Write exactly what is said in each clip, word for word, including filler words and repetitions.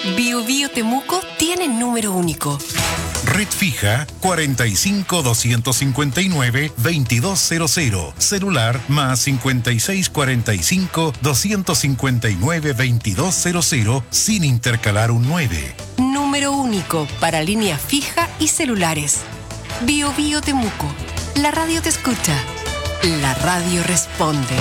Bio Bio Temuco tiene número único. Red fija cuarenta y cinco, doscientos cincuenta y nueve, veintidós cero cero. Celular más cincuenta y seis, cuarenta y cinco, doscientos cincuenta y nueve, veintidós cero cero sin intercalar un nueve. Número único para línea fija y celulares. Bio Bio Temuco. La radio te escucha. La radio responde.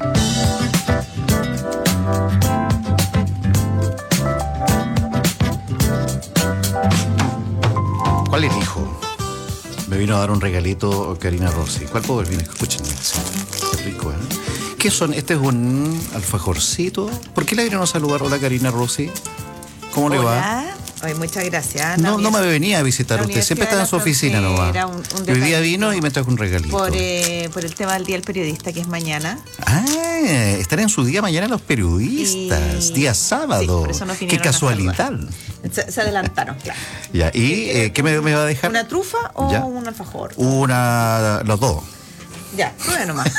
¿Cuál elijo? Me vino a dar un regalito Karina Rossi. ¿Cuál puedo ver? Escuchen, qué rico, ¿eh? ¿Qué son? Este es un alfajorcito. ¿Por qué le vinieron a saludar? Hola, Karina Rossi. ¿Cómo le va? Hola. Ay, muchas gracias. No, no me venía a visitar usted, siempre está en su oficina nomás. Un, un Hoy día vino y me trajo un regalito. Por, eh, por el tema del Día del Periodista, que es mañana. Ah, estarán en su día mañana los periodistas, y... día sábado. Sí, por eso nos Qué casualidad. Se, se adelantaron, claro. Ya, ¿y eh, qué me, me va a dejar? ¿Una trufa o ¿Ya? un alfajor? Una, los dos. Ya, pruebe nomás.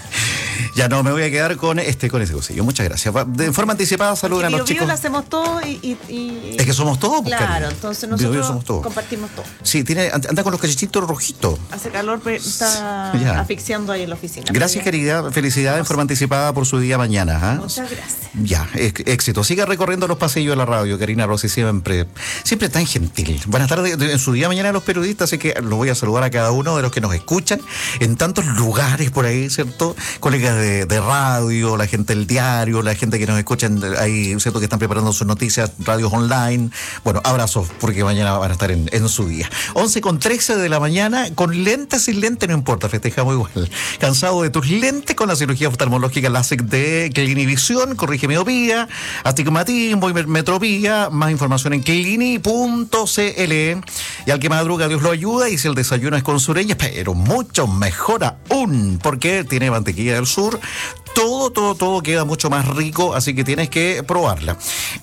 Ya no, me voy a quedar con este con ese cosillo. Muchas gracias. De forma anticipada, saluden a los chicos. Lo hacemos todos y, y, y... Es que somos todos, pues, claro, Karina. entonces nosotros Bio, somos todos. Compartimos todo. Sí, tiene, anda con los cachechitos rojitos. Hace calor, pero está ya. asfixiando ahí en la oficina. Gracias, querida. Felicidades en forma anticipada por su día mañana. ¿eh? Muchas gracias. Ya, éxito. Siga recorriendo los pasillos de la radio, Karina Rossi, siempre, siempre tan gentil. Buenas tardes en su día mañana los periodistas, así que los voy a saludar a cada uno de los que nos escuchan en tantos lugares por ahí, ¿cierto? Colegas de, de radio, la gente del diario, la gente que nos escucha ahí, ¿cierto? Que están preparando sus noticias, radios online. Bueno, abrazos, porque mañana van a estar en, en su día. once con trece de la mañana, con lentes sin lentes, no importa, festejamos igual. Cansado de tus lentes con la cirugía oftalmológica LASIK de Clinivisión, corrige miopía, astigmatismo y metropía. Más información en clini punto c l. Y al que madruga, Dios lo ayuda. Y si el desayuno es con sureña, pero mucho mejor aún, porque tiene mantequilla del sur. Todo, todo, todo queda mucho más rico, así que tienes que probarla.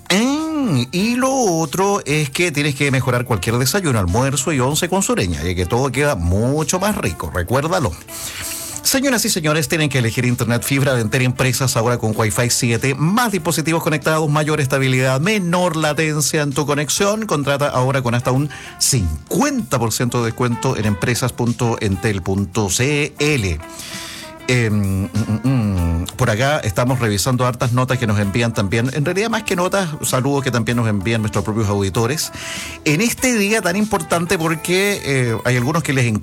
Mm, y lo otro es que tienes que mejorar cualquier desayuno, almuerzo y once con sureña, y que todo queda mucho más rico, recuérdalo. Señoras y señores, tienen que elegir Internet Fibra de Entel Empresas ahora con Wi-Fi siete, más dispositivos conectados, mayor estabilidad, menor latencia en tu conexión. Contrata ahora con hasta un cincuenta por ciento de descuento en empresas punto entel punto c l. Eh, mm, mm, por acá estamos revisando hartas notas que nos envían también, en realidad más que notas, saludos que también nos envían nuestros propios auditores en este día tan importante, porque eh, hay algunos que les